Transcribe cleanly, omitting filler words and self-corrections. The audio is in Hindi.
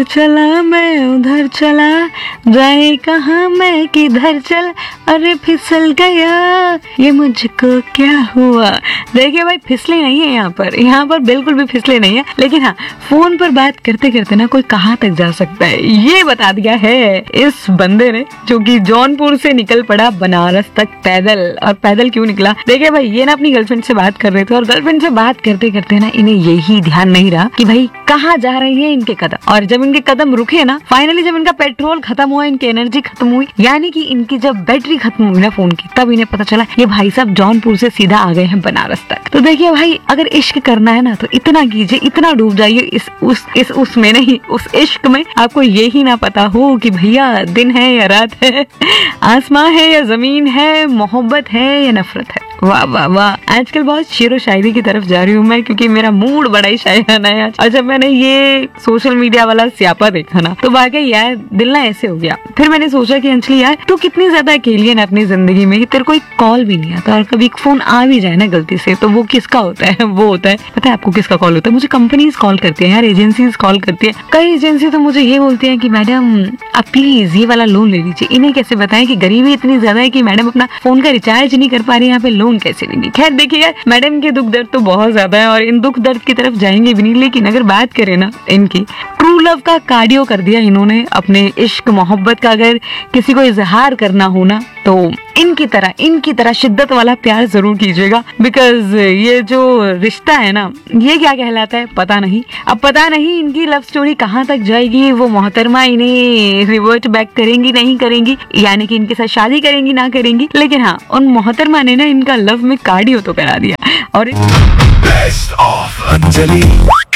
चला मैं उधर चला, जाए कहाँ मैं किधर चल, अरे फिसल गया ये मुझको क्या हुआ। देखिए भाई फिसले नहीं है यहाँ पर बिल्कुल भी फिसले नहीं है, लेकिन हाँ फोन पर बात करते करते ना कोई कहाँ तक जा सकता है ये बता दिया है इस बंदे ने, जो कि जौनपुर से निकल पड़ा बनारस तक पैदल। और पैदल क्यों निकला, देखिए भाई ये ना अपनी गर्लफ्रेंड से बात कर रहे थे और गर्लफ्रेंड से बात करते करते ना इन्हें यही ध्यान नहीं रहा कि भाई कहाँ जा रही है इनके कदम। और जब इनके कदम रुके ना, फाइनली जब इनका पेट्रोल खत्म हुआ, इनकी एनर्जी खत्म हुई, यानी कि इनकी जब बैटरी खत्म हुई ना फोन की, तब इन्हें पता चला ये भाई साहब जौनपुर से सीधा आ गए हैं बनारस तक। तो देखिए भाई अगर इश्क करना है ना तो इतना कीजिए, इतना डूब जाइए उसमें नहीं, उस इश्क में आपको यही ना पता हो कि भैया दिन है या रात है, आसमां है या जमीन है, मोहब्बत है या नफरत है। वाह वाह वाह, आजकल बहुत शेरो शायरी की तरफ जा रही हूँ मैं, क्योंकि मेरा मूड बड़ा ही शायराना है आज। और जब मैंने ये सोशल मीडिया वाला स्यापा देखा ना, तो वाकई यार दिल ना ऐसे हो गया। फिर मैंने सोचा कि अंजलि यार तू कितनी ज्यादा अकेली है ना अपनी जिंदगी में, कि तेरे कोई कॉल भी नहीं आता, और कभी फोन आ भी जाए ना गलती से तो वो किसका होता है, वो होता है, पता है आपको किसका कॉल होता है? मुझे कंपनीज कॉल करती है यार, एजेंसीज कॉल करती है। कई एजेंसी तो मुझे ये बोलती है कि मैडम आप प्लीज ये वाला लोन ले लीजिए। इन्हें कैसे बताएं कि गरीबी इतनी ज्यादा है कि मैडम अपना फोन का रिचार्ज नहीं कर पा रही, यहाँ पे लोन कैसे लेंगे। खैर देखिए यार मैडम के दुख दर्द तो बहुत ज्यादा है और इन दुख दर्द की तरफ जाएंगे भी नहीं, लेकिन अगर बात करें ना इनकी ट्रू लव का कार्डियो कर दिया इन्होंने अपने इश्क मोहब्बत का। अगर किसी को इजहार करना हो ना तो इनकी तरह शिद्दत वाला प्यार जरूर कीजिएगा, बिकॉज ये जो रिश्ता है ना ये क्या कहलाता है पता नहीं। अब पता नहीं इनकी लव स्टोरी कहाँ तक जाएगी, वो मोहतरमा इन्हें रिवर्ट बैक करेंगी नहीं करेंगी, यानी कि इनके साथ शादी करेंगी ना करेंगी, लेकिन हाँ उन मोहतरमा ने ना इनका लव में कार्डियो तो करा दिया। और बेस्ट ऑफ अंजलि।